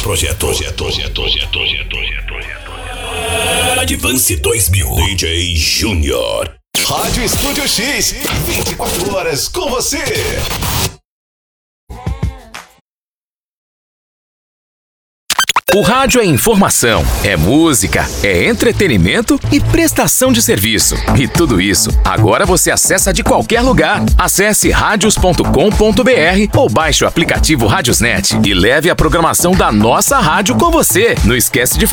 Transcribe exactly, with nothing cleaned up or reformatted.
projeto. Projeto, projeto, projeto, projeto, projeto. Advance dois mil. D J Júnior. Rádio Estúdio X, vinte e quatro horas com você. O rádio é informação, é música, é entretenimento e prestação de serviço. E tudo isso, agora você acessa de qualquer lugar. Acesse radios ponto com ponto br ou baixe o aplicativo Radiosnet e leve a programação da nossa rádio com você. Não esquece de